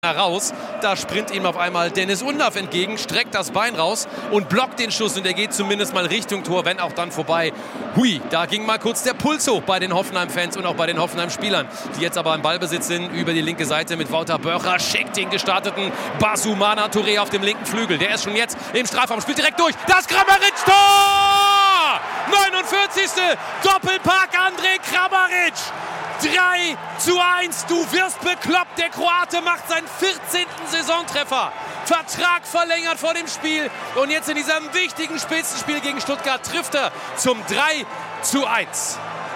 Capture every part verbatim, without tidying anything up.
Raus, da sprint ihm auf einmal Dennis Undaff entgegen, streckt das Bein raus und blockt den Schuss und er geht zumindest mal Richtung Tor, wenn auch dann vorbei. Hui, da ging mal kurz der Puls hoch bei den Hoffenheim-Fans und auch bei den Hoffenheim-Spielern, die jetzt aber im Ballbesitz sind, über die linke Seite mit Wouter Börcher, schickt den gestarteten Basumana Touré auf dem linken Flügel. Der ist schon jetzt im Strafraum, spielt direkt durch, das Kramaric-Tor! neunundvierzigste Doppelpack Andrej Kramaric! drei zu eins, du wirst bekloppt. Der Kroate macht seinen vierzehnten Saisontreffer. Vertrag verlängert vor dem Spiel. Und jetzt in diesem wichtigen Spitzenspiel gegen Stuttgart trifft er zum drei zu eins.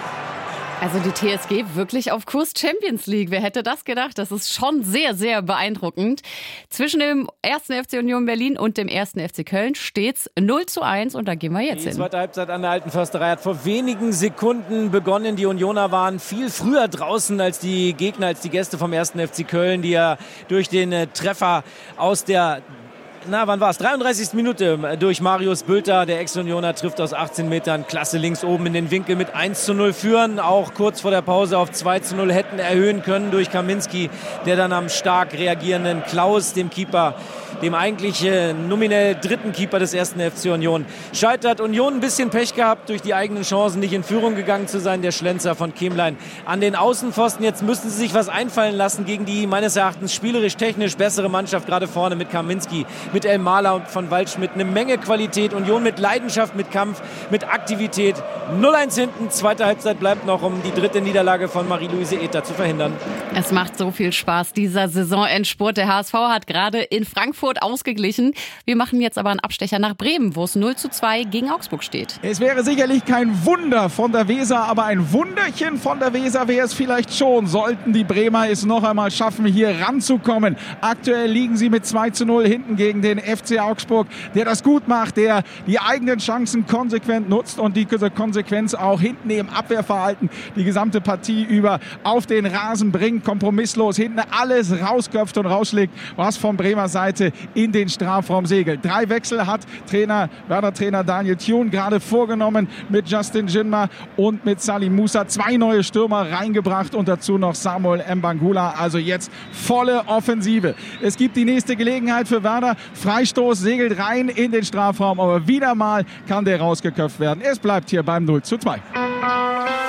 Also die T S G wirklich auf Kurs Champions League. Wer hätte das gedacht? Das ist schon sehr, sehr beeindruckend. Zwischen dem ersten F C Union Berlin und dem ersten F C Köln steht's null zu eins und da gehen wir jetzt hin. Die zweite Halbzeit an der Alten Försterei hat vor wenigen Sekunden begonnen. Die Unioner waren viel früher draußen als die Gegner, als die Gäste vom ersten F C Köln, die ja durch den äh, Treffer aus der Na, wann war es? dreiunddreißigste Minute durch Marius Bülter. Der Ex-Unioner trifft aus achtzehn Metern. Klasse links oben in den Winkel mit eins zu null führen. Auch kurz vor der Pause auf zwei zu null hätten erhöhen können durch Kaminski, der dann am stark reagierenden Klaus, dem Keeper, dem eigentlich äh, nominell dritten Keeper des ersten F C Union, scheitert. Union ein bisschen Pech gehabt, durch die eigenen Chancen nicht in Führung gegangen zu sein. Der Schlenzer von Kemlein an den Außenpfosten. Jetzt müssten sie sich was einfallen lassen gegen die meines Erachtens spielerisch, technisch bessere Mannschaft, gerade vorne mit Kaminski, mit Elmala und von Waldschmidt. Eine Menge Qualität. Union mit Leidenschaft, mit Kampf, mit Aktivität. null eins hinten. Zweite Halbzeit bleibt noch, um die dritte Niederlage von Marie-Louise Ether zu verhindern. Es macht so viel Spaß, dieser Saisonendspurt. Der H S V hat gerade in Frankfurt ausgeglichen. Wir machen jetzt aber einen Abstecher nach Bremen, wo es null zu zwei gegen Augsburg steht. Es wäre sicherlich kein Wunder von der Weser, aber ein Wunderchen von der Weser wäre es vielleicht schon. Sollten die Bremer es noch einmal schaffen, hier ranzukommen. Aktuell liegen sie mit zwei zu null hinten gegen den F C Augsburg, der das gut macht, der die eigenen Chancen konsequent nutzt und die Konsequenz auch hinten im Abwehrverhalten die gesamte Partie über auf den Rasen bringt, kompromisslos hinten alles rausköpft und rausschlägt, was von Bremer Seite in den Strafraum segelt. Drei Wechsel hat Trainer, Werder-Trainer Daniel Thune gerade vorgenommen mit Justin Jinma und mit Salim Musa. Zwei neue Stürmer reingebracht und dazu noch Samuel Mbangula. Also jetzt volle Offensive. Es gibt die nächste Gelegenheit für Werder. Freistoß segelt rein in den Strafraum, aber wieder mal kann der rausgeköpft werden. Es bleibt hier beim null zu zwei.